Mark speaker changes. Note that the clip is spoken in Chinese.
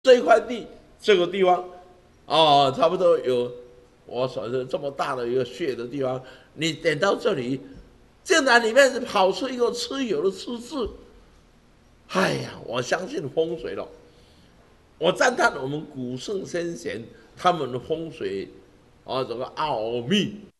Speaker 1: 这一块地这个地方，哦，差不多有我所说这么大的一个穴的地方，你点到这里，竟然里面跑出一个蚩尤的蚩字，哎呀，我相信风水了。我赞叹我们古圣先贤他们的风水啊，这个奥秘